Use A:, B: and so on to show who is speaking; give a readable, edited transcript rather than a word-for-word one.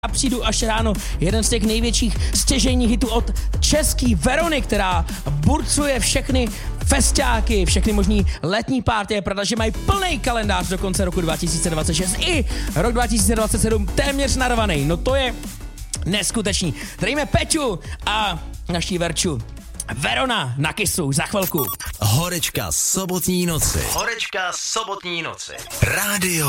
A: přijdu až ráno. Jeden z těch největších stěžejních hitů od český Verony, která burcuje všechny festiáky, všechny možný letní party. Pravda, že mají plný kalendář do konce roku 2026 i rok 2027 téměř narvaný. No to je neskutečný. Zdravíme Peťu a naší Verču. Verona na Kissu za chvilku.
B: Horečka sobotní noci. Rádio